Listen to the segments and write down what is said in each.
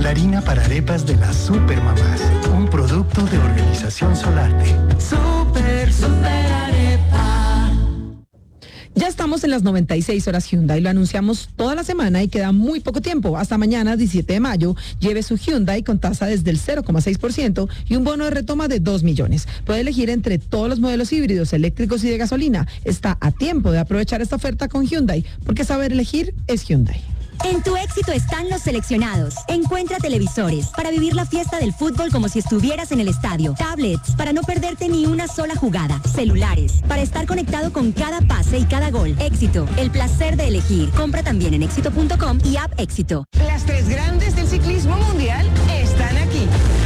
la harina para arepas de las Supermamás, un producto de Organización Solarte. Super arepa. Ya estamos en las 96 horas Hyundai, lo anunciamos toda la semana y queda muy poco tiempo. Hasta mañana, 17 de mayo, lleve su Hyundai con tasa desde el 0,6% y un bono de retoma de 2 millones. Puede elegir entre todos los modelos híbridos, eléctricos y de gasolina. Está a tiempo de aprovechar esta oferta con Hyundai, porque saber elegir es Hyundai. En Tu Éxito están los seleccionados. Encuentra televisores para vivir la fiesta del fútbol como si estuvieras en el estadio. Tablets para no perderte ni una sola jugada. Celulares para estar conectado con cada pase y cada gol. Éxito, el placer de elegir. Compra también en éxito.com y app Éxito. Las tres grandes del ciclismo mundial están aquí.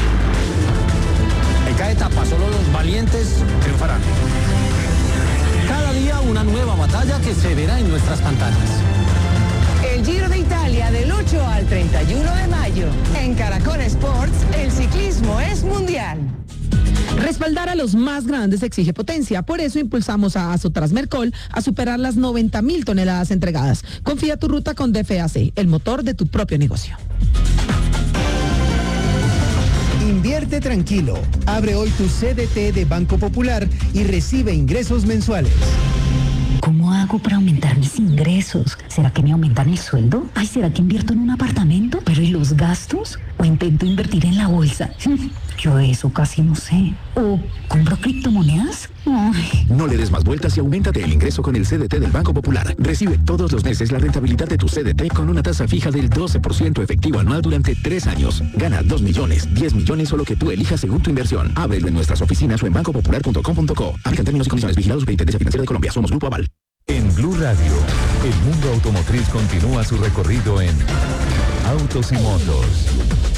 En cada etapa solo los valientes triunfarán. Cada día una nueva batalla que se verá en nuestras pantallas. El Giro de Italia del 8 al 31 de mayo. En Caracol Sports, el ciclismo es mundial. Respaldar a los más grandes exige potencia. Por eso impulsamos a Azotrasmercol a superar las 90.000 toneladas entregadas. Confía tu ruta con DFAC, el motor de tu propio negocio. Invierte tranquilo. Abre hoy tu CDT de Banco Popular y recibe ingresos mensuales. ¿Cómo hago para aumentar mis ingresos? ¿Será que me aumentan el sueldo? Ay, ¿será que invierto en un apartamento? ¿Pero y los gastos? ¿O intento invertir en la bolsa? Yo de eso casi no sé. ¿O compro criptomonedas? Ay. No le des más vueltas y auméntate el ingreso con el CDT del Banco Popular. Recibe todos los meses la rentabilidad de tu CDT con una tasa fija del 12% efectivo anual durante 3 años. Gana 2 millones, 10 millones o lo que tú elijas según tu inversión. Ábrelo en nuestras oficinas o en bancopopular.com.co. Aplican términos y condiciones. Vigilados Superintendencia Financiera de Colombia. Somos Grupo Aval. En Blue Radio, el mundo automotriz continúa su recorrido en Autos y Motos.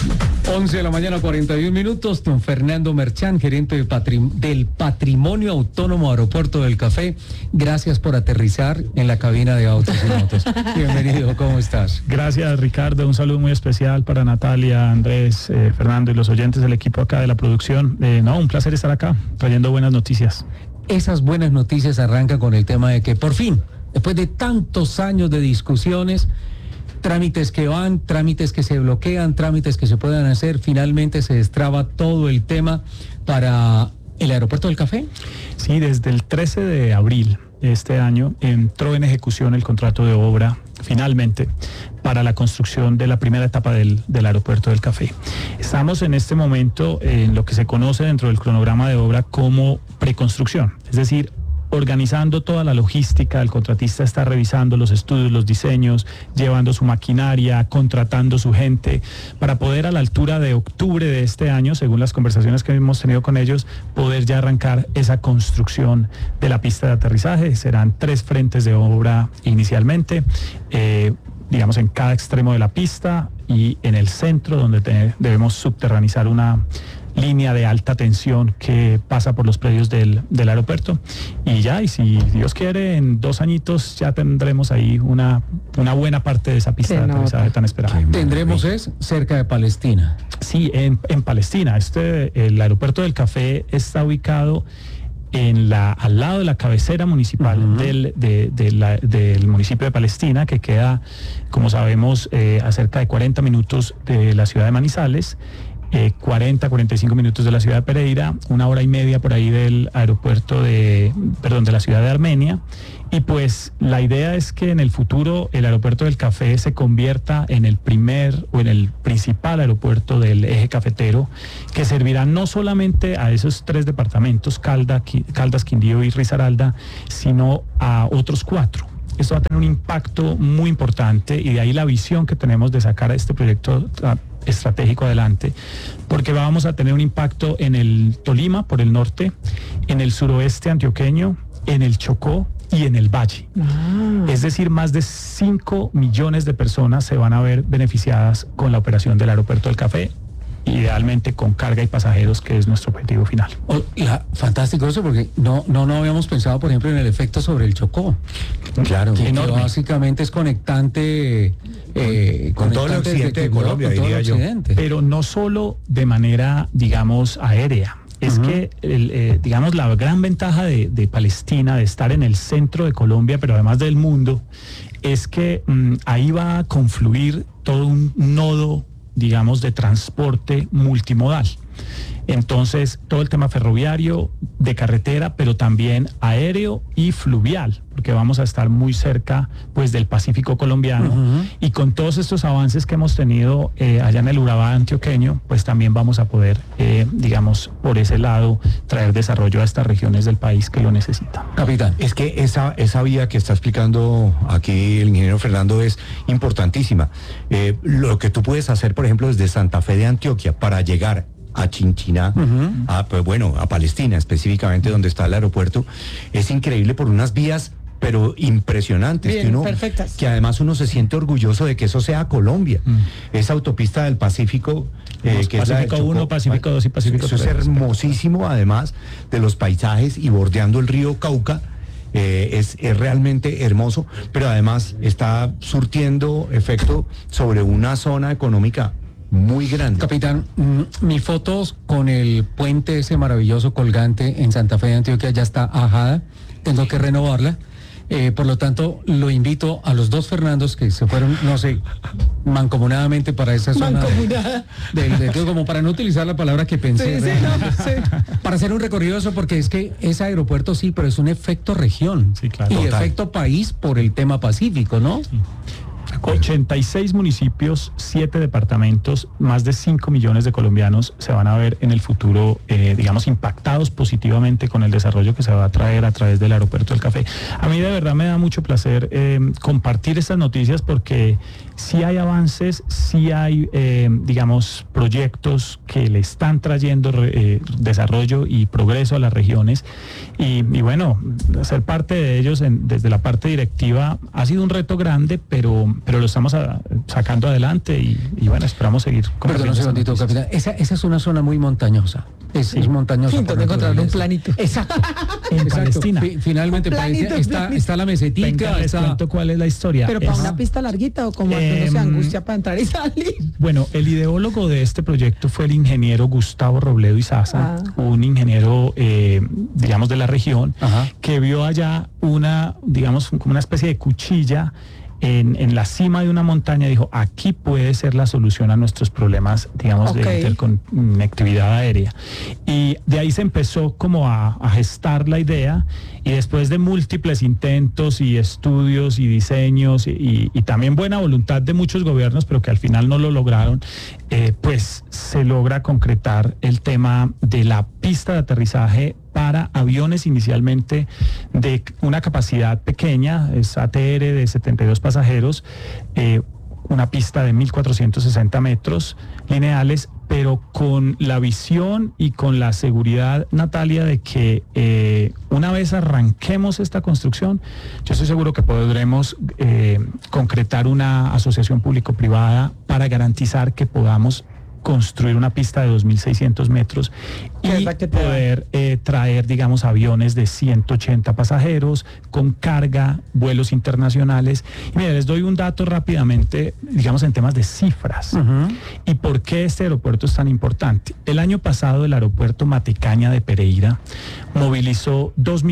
11 de la mañana, 41 minutos. Don Fernando Merchán, gerente del Patrimonio Autónomo Aeropuerto del Café. Gracias por aterrizar en la cabina de Autos y Motos. Bienvenido, ¿cómo estás? Gracias, Ricardo. Un saludo muy especial para Natalia, Andrés, Fernando y los oyentes del equipo acá de la producción. Un placer estar acá, trayendo buenas noticias. Esas buenas noticias arrancan con el tema de que por fin, después de tantos años de discusiones, trámites que van, trámites que se bloquean, trámites que se puedan hacer, finalmente se destraba todo el tema para el Aeropuerto del Café. Sí, desde el 13 de abril de este año entró en ejecución el contrato de obra, finalmente, para la construcción de la primera etapa del Aeropuerto del Café. Estamos en este momento en lo que se conoce dentro del cronograma de obra como preconstrucción, es decir, organizando toda la logística. El contratista está revisando los estudios, los diseños, llevando su maquinaria, contratando su gente, para poder a la altura de octubre de este año, según las conversaciones que hemos tenido con ellos, poder ya arrancar esa construcción de la pista de aterrizaje. Serán 3 frentes de obra inicialmente, digamos en cada extremo de la pista y en el centro, donde debemos subterranizar una línea de alta tensión que pasa por los predios del aeropuerto. Y si Dios quiere, en 2 añitos ya tendremos ahí una buena parte de esa pista de aterrizaje tan esperada. Tendremos cerca de Palestina. Sí, en Palestina. El Aeropuerto del Café está ubicado al lado de la cabecera municipal del municipio de Palestina, que queda, como sabemos, a cerca de 40 minutos de la ciudad de Manizales, 45 minutos de la ciudad de Pereira, 1 hora y media por ahí del aeropuerto de la ciudad de Armenia. Y pues la idea es que en el futuro el Aeropuerto del Café se convierta en el principal aeropuerto del eje cafetero, que servirá no solamente a esos 3 departamentos, Caldas, Quindío y Risaralda, sino a otros 4. Esto va a tener un impacto muy importante, y de ahí la visión que tenemos de sacar este proyecto estratégico adelante, porque vamos a tener un impacto en el Tolima por el norte, en el suroeste antioqueño, en el Chocó y en el Valle. Es decir, más de 5 millones de personas se van a ver beneficiadas con la operación del Aeropuerto del Café, idealmente con carga y pasajeros, que es nuestro objetivo final. Fantástico eso, porque no habíamos pensado, por ejemplo, en el efecto sobre el Chocó. Claro, que básicamente es conectante con todo el occidente de Colombia, diría yo. Pero no solo de manera, digamos, aérea. Es que, digamos, la gran ventaja de Palestina, de estar en el centro de Colombia, pero además del mundo, es que ahí va a confluir todo un nodo digamos, de transporte multimodal. Entonces, todo el tema ferroviario, de carretera, pero también aéreo y fluvial, porque vamos a estar muy cerca, pues, del Pacífico colombiano. Y con todos estos avances que hemos tenido allá en el Urabá antioqueño, pues también vamos a poder, digamos, por ese lado, traer desarrollo a estas regiones del país que lo necesitan. Capitán, es que esa vía que está explicando aquí el ingeniero Fernando es importantísima. Lo que tú puedes hacer, por ejemplo, desde Santa Fe de Antioquia para llegar a Chinchiná, a Palestina específicamente, donde está el aeropuerto, es increíble por unas vías pero impresionantes, bien, perfectas, que además uno se siente orgulloso de que eso sea Colombia. Esa autopista del Pacífico, que Pacífico es la del Chocó, 1, Pacífico 2 y Pacífico 3. Eso es hermosísimo, además de los paisajes y bordeando el río Cauca. Es realmente hermoso, pero además está surtiendo efecto sobre una zona económica muy grande. Capitán, mi foto con el puente ese maravilloso colgante en Santa Fe de Antioquia ya está ajada, tengo que renovarla. Por lo tanto, lo invito a los dos Fernandos que se fueron, no sé, mancomunadamente para esa zona. Como para no utilizar la palabra que pensé. Para hacer un recorrido de eso, porque es que es aeropuerto sí, pero es un efecto región. Sí, claro. Y Total. efecto país por el tema Pacífico, ¿no? Sí. 86 municipios, 7 departamentos, más de 5 millones de colombianos se van a ver en el futuro, digamos, impactados positivamente con el desarrollo que se va a traer a través del aeropuerto del Café. A mí de verdad me da mucho placer compartir estas noticias porque sí hay avances, sí hay, digamos, proyectos que le están trayendo desarrollo y progreso a las regiones y bueno, ser parte de ellos desde la parte directiva ha sido un reto grande, pero lo estamos sacando adelante y bueno, esperamos seguir. Perdón un segundito, capitán. Esa es una zona muy montañosa. Es montañosa. Sí, donde encontrar un planito. Exacto. En Palestina. Finalmente está la mesetica. Les cuento cuál es la historia. ¿Pero para una pista larguita o como no se angustia para entrar y salir? Bueno, el ideólogo de este proyecto fue el ingeniero Gustavo Robledo Izaza, un ingeniero, digamos, de la región, que vio allá digamos, como una especie de cuchilla en la cima de una montaña. Dijo, aquí puede ser la solución a nuestros problemas, digamos, de interconectividad aérea. Y de ahí se empezó como a gestar la idea, y después de múltiples intentos y estudios y diseños y también buena voluntad de muchos gobiernos, pero que al final no lo lograron, pues se logra concretar el tema de la pista de aterrizaje para aviones inicialmente de una capacidad pequeña, es ATR de 72 pasajeros, una pista de 1.460 metros lineales, pero con la visión y con la seguridad, Natalia, de que una vez arranquemos esta construcción, yo estoy seguro que podremos concretar una asociación público-privada para garantizar que podamos construir una pista de 2.600 metros y poder traer, digamos, aviones de 180 pasajeros con carga, vuelos internacionales. Y mira, les doy un dato rápidamente, digamos, en temas de cifras. ¿Y por qué este aeropuerto es tan importante? El año pasado el aeropuerto Matecaña de Pereira movilizó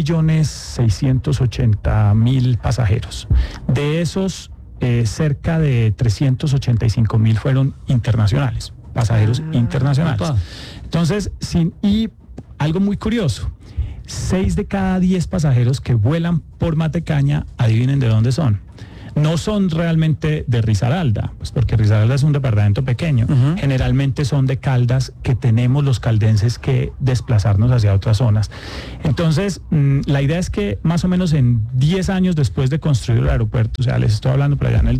2.680.000 pasajeros. De esos, cerca de 385.000 fueron internacionales. Pasajeros internacionales. Entonces, y algo muy curioso, 6 de cada 10 pasajeros que vuelan por Matecaña, adivinen de dónde son. No son realmente de Risaralda, pues porque Risaralda es un departamento pequeño. Generalmente son de Caldas, que tenemos los caldenses que desplazarnos hacia otras zonas. Entonces, la idea es que más o menos en 10 años después de construir el aeropuerto, o sea, les estoy hablando por allá en el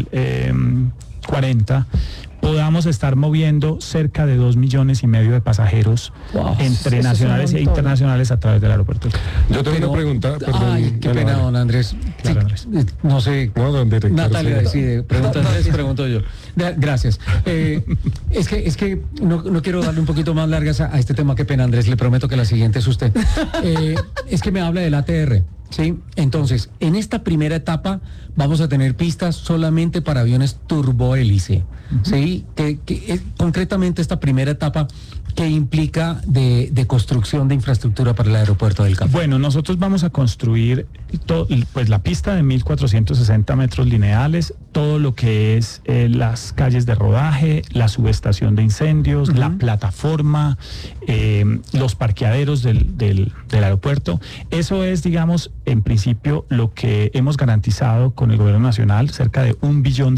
2040, podamos estar moviendo cerca de 2,5 millones de pasajeros entre nacionales e internacionales a través del aeropuerto. Yo tengo una pregunta, perdón. Ay, qué pena, don Andrés. Claro, Andrés. No sé. No, don director, Natalia decide. Pregunta Andrés, pregunto yo. Gracias. Es que no quiero darle un poquito más largas a este tema. Qué pena, Andrés. Le prometo que la siguiente es usted. Es que me habla del ATR. Sí, entonces, en esta primera etapa vamos a tener pistas solamente para aviones turbohélice. Sí, concretamente esta primera etapa, ¿qué implica de construcción de infraestructura para el aeropuerto del Café? Bueno, nosotros vamos a construir pues la pista de 1.460 metros lineales, todo lo que es las calles de rodaje, la subestación de incendios, la plataforma, los parqueaderos del aeropuerto. Eso es, digamos, en principio lo que hemos garantizado con el gobierno nacional, cerca de $1 billón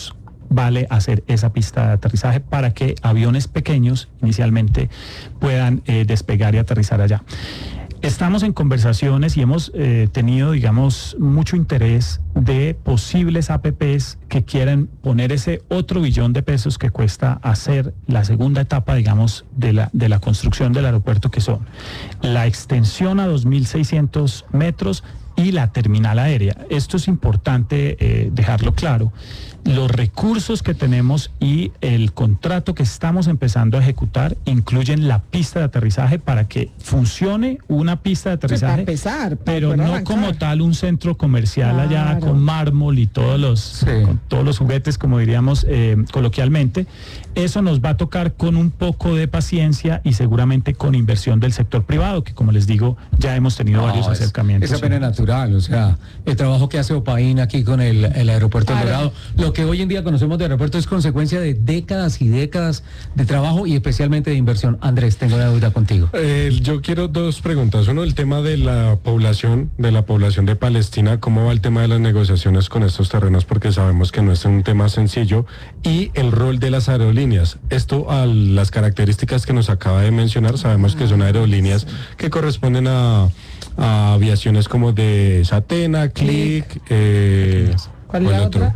vale hacer esa pista de aterrizaje para que aviones pequeños inicialmente puedan despegar y aterrizar allá. Estamos en conversaciones y hemos tenido, digamos, mucho interés de posibles APPs que quieran poner ese otro $1 billón que cuesta hacer la segunda etapa, digamos, de la construcción del aeropuerto, que son la extensión a 2.600 metros y la terminal aérea. Esto es importante dejarlo claro. Los recursos que tenemos y el contrato que estamos empezando a ejecutar incluyen la pista de aterrizaje para que funcione una pista de aterrizaje, para empezar, pero no arrancar como tal un centro comercial allá con mármol y todos los juguetes, como diríamos coloquialmente. Eso nos va a tocar con un poco de paciencia y seguramente con inversión del sector privado, que, como les digo, ya hemos tenido varios acercamientos. Es apenas natural, o sea, el trabajo que hace Opaín aquí con el aeropuerto del Dorado, lo que hoy en día conocemos de aeropuerto es consecuencia de décadas y décadas de trabajo y especialmente de inversión. Andrés, tengo una duda contigo. Yo quiero dos preguntas. Uno, el tema de la población de Palestina, ¿cómo va el tema de las negociaciones con estos terrenos? Porque sabemos que no es un tema sencillo. Y el rol de las aerolíneas. Esto, a las características que nos acaba de mencionar, sabemos que son aerolíneas que corresponden a aviaciones como de Satena, Click, ¿cuál es la otra?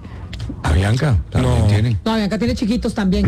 Avianca también tiene. No, Avianca tiene chiquitos también.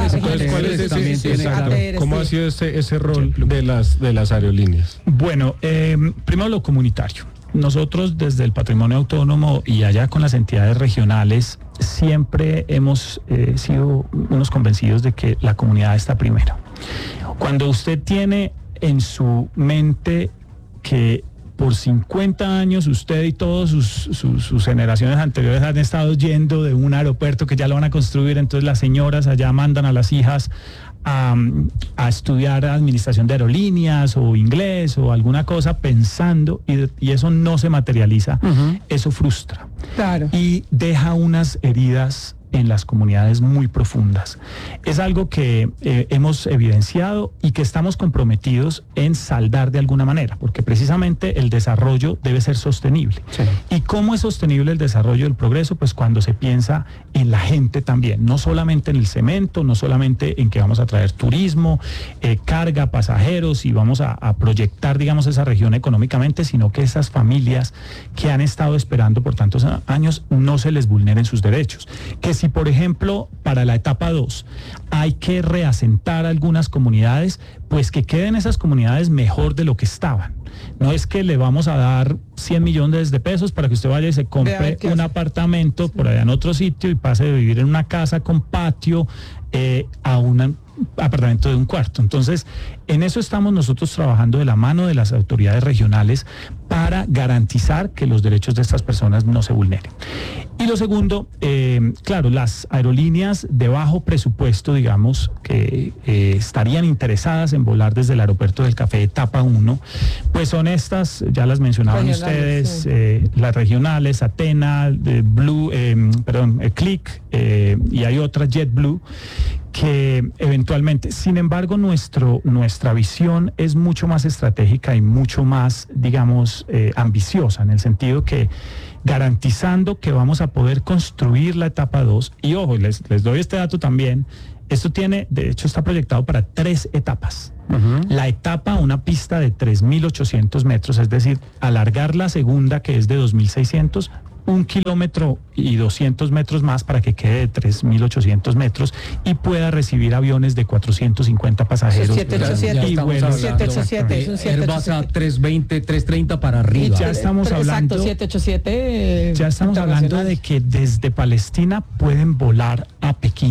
¿Cómo ha sido ese rol de las aerolíneas? Bueno, primero lo comunitario. Nosotros desde el Patrimonio Autónomo y allá con las entidades regionales siempre hemos sido unos convencidos de que la comunidad está primero. Cuando usted tiene en su mente que por 50 años usted y todas sus generaciones anteriores han estado yendo de un aeropuerto que ya lo van a construir, entonces las señoras allá mandan a las hijas a estudiar administración de aerolíneas o inglés o alguna cosa pensando y eso no se materializa, eso frustra. Claro. Y deja unas heridas en las comunidades muy profundas. Es algo que hemos evidenciado y que estamos comprometidos en saldar de alguna manera, porque precisamente el desarrollo debe ser sostenible. Sí. ¿Y cómo es sostenible el desarrollo del progreso? Pues cuando se piensa en la gente también, no solamente en el cemento, no solamente en que vamos a traer turismo, carga, pasajeros y vamos a proyectar, digamos, esa región económicamente, sino que esas familias que han estado esperando por tantos años no se les vulneren sus derechos. Que si, por ejemplo, para la etapa 2 hay que reasentar algunas comunidades, pues que queden esas comunidades mejor de lo que estaban. No es que le vamos a dar 100 millones de pesos para que usted vaya y se compre un apartamento por allá en otro sitio y pase de vivir en una casa con patio a un apartamento de un cuarto. Entonces, en eso estamos nosotros trabajando de la mano de las autoridades regionales para garantizar que los derechos de estas personas no se vulneren. Y lo segundo, claro, las aerolíneas de bajo presupuesto, digamos, que estarían interesadas en volar desde el aeropuerto del Café etapa 1, pues son estas, ya las mencionaban ustedes, sí. Las regionales, Satena, Click, y hay otras, JetBlue, que eventualmente, sin embargo, nuestra visión es mucho más estratégica y mucho más, digamos, ambiciosa, en el sentido que garantizando que vamos a poder construir la etapa 2, y ojo, les doy este dato también, esto tiene, de hecho está proyectado para 3 etapas. La etapa, una pista de 3.800 metros, es decir, alargar la segunda, que es de 2.600, 1 kilómetro y 200 metros más para que quede de 3.800 metros y pueda recibir aviones de 450 pasajeros. 787. Y bueno, 787, es un 787. Airbus a 320, 330 para arriba. Y ya estamos hablando. Exacto, 787. Ya estamos hablando de que desde Palestina pueden volar a Pekín.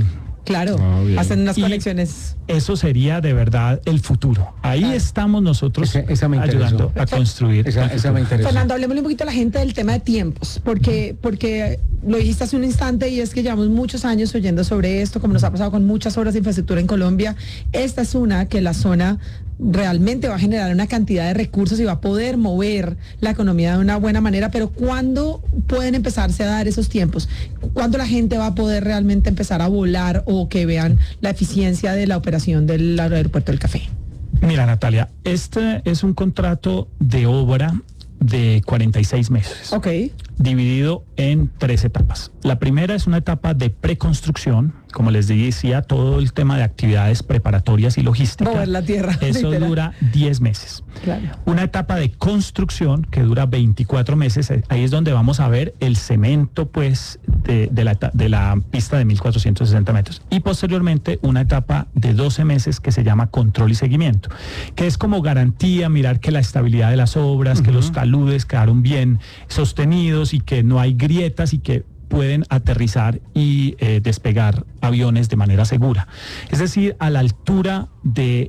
Claro, hacen unas conexiones. Eso sería de verdad el futuro. Ahí estamos nosotros ayudando a construir. Esa me interesa. Fernando, hablemosle un poquito a la gente del tema de tiempos, porque lo dijiste hace un instante y es que llevamos muchos años oyendo sobre esto, como nos ha pasado con muchas obras de infraestructura en Colombia. Esta es una que la zona realmente va a generar una cantidad de recursos y va a poder mover la economía de una buena manera, pero ¿cuándo pueden empezarse a dar esos tiempos? ¿Cuándo la gente va a poder realmente empezar a volar o que vean la eficiencia de la operación del aeropuerto del Café? Mira, Natalia, este es un contrato de obra de 46 meses. Ok. Dividido en 3 etapas. La primera es una etapa de preconstrucción, como les decía, todo el tema de actividades preparatorias y logística. Mover la tierra. Eso literal. dura 10 meses. Claro. Una etapa de construcción que dura 24 meses. Ahí es donde vamos a ver el cemento, pues, de la pista de 1.460 metros. Y posteriormente una etapa de 12 meses que se llama control y seguimiento, que es como garantía, mirar que la estabilidad de las obras, que los taludes quedaron bien sostenidos y que no hay grietas y que pueden aterrizar y despegar aviones de manera segura. Es decir, a la altura de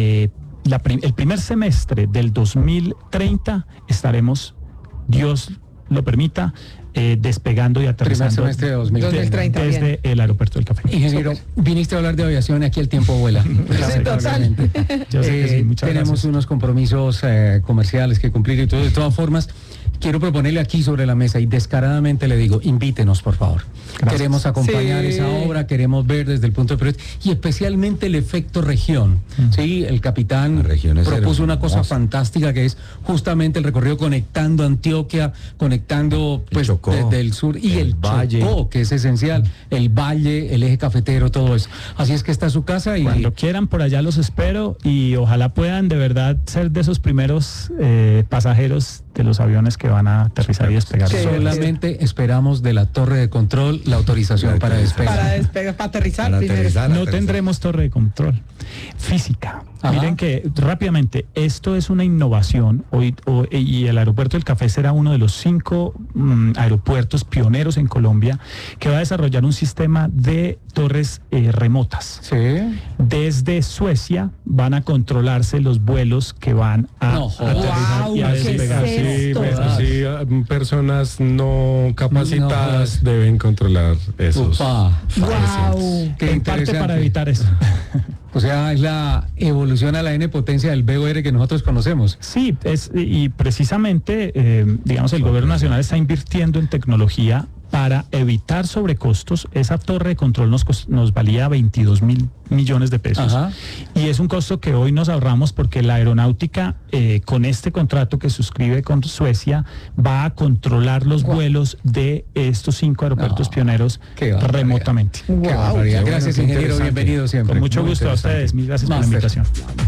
el primer semestre del 2030 estaremos, Dios lo permita, despegando y aterrizando. Primer semestre de 2030, desde el aeropuerto del Café. Ingeniero, viniste a hablar de aviación, aquí el tiempo vuela. Sí, totalmente. Yo sé que sí, muchas tenemos gracias. unos compromisos comerciales que cumplir y todo. De todas formas, quiero proponerle aquí sobre la mesa y descaradamente le digo, invítenos, por favor. Gracias. Queremos acompañar esa obra, queremos ver desde el punto de vista y especialmente el efecto región. Sí, el capitán propuso una cosa fantástica que es justamente el recorrido conectando Antioquia, conectando pues desde el sur y el Valle, Chocó, que es esencial, el Valle, el eje cafetero, todo eso. Así es que está su casa y cuando quieran por allá los espero y ojalá puedan de verdad ser de esos primeros pasajeros de los aviones que van a aterrizar y despegar. Solamente esperamos de la torre de control la autorización para despegar. Para aterrizar primero. No tendremos torre de control física. Ajá. Miren que rápidamente, esto es una innovación y el aeropuerto del Café será uno de los 5 aeropuertos pioneros en Colombia que va a desarrollar un sistema de torres remotas. Sí. Desde Suecia van a controlarse los vuelos que van a aterrizar y a despegar. Sí, personas no capacitadas deben controlar esos. Wow. En parte para evitar eso. O sea, es la evolución a la N potencia del BOR que nosotros conocemos. Sí, y precisamente, digamos, el gobierno nacional está invirtiendo en tecnología para evitar sobrecostos. Esa torre de control nos valía 22.000 millones de pesos. Ajá. Y es un costo que hoy nos ahorramos porque la aeronáutica, con este contrato que suscribe con Suecia, va a controlar los vuelos de estos 5 aeropuertos pioneros remotamente. Qué barbaridad. Gracias, ingeniero. Bienvenido siempre. Con mucho gusto a ustedes. Mil gracias por la invitación.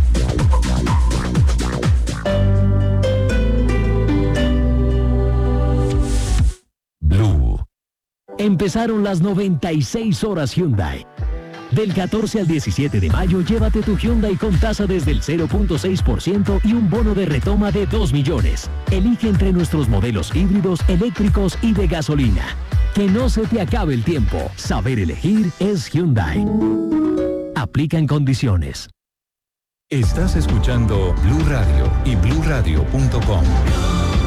Blue. Empezaron las 96 horas Hyundai. Del 14 al 17 de mayo, llévate tu Hyundai con tasa desde el 0.6% y un bono de retoma de 2 millones. Elige entre nuestros modelos híbridos, eléctricos y de gasolina. Que no se te acabe el tiempo. Saber elegir es Hyundai. Aplican condiciones. Estás escuchando Blue Radio y BlueRadio.com.